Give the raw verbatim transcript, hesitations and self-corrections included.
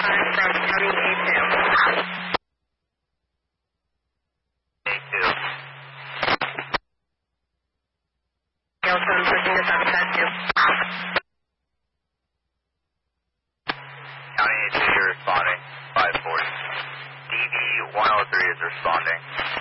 five from County A two. A two. Hailstone pushing to Southside two. County A two, you're responding. five forty. D V one oh three is responding.